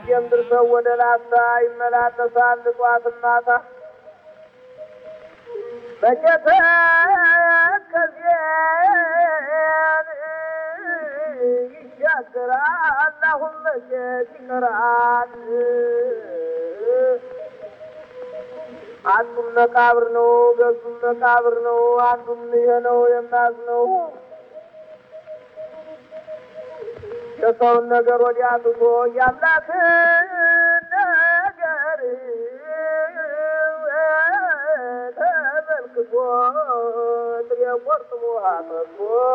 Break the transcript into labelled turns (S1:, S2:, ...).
S1: የምድርሰው ወደ ላስታ ይመላለሳል ጧትና ማታ መቼተከዜን ይሻገራል አሁን መቼት ይቀራል አንዱም መቃብር ነው ገዙም መቃብር ነው አንዱም ይሄ ነው የማዝነው የሰውን ነገር ወዲያ ትቶ ያምላክን ነገር ተመልክቶ ጥሬ ቆርጥሞ አጠጥቶ